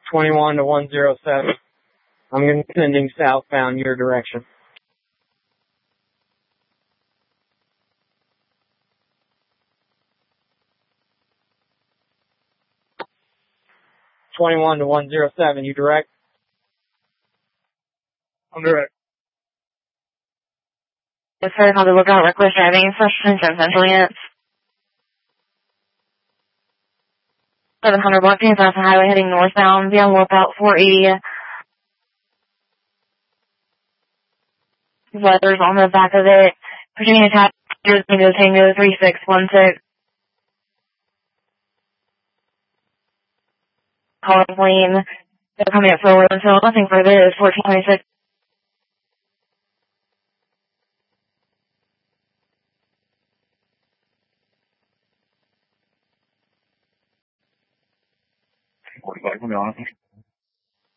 21 to 107. I'm going to be sending southbound your direction. (21 to 107), you direct? I'm direct. Yes, sir. Call the lookout, reckless driving, suspicion of central units. 700 block off the highway heading northbound. Be on lookout 480. Letters on the back of it. Virginia Tigers, Tango 3616. Calling plane. They're coming up forward until nothing further is 1426. Let me honest.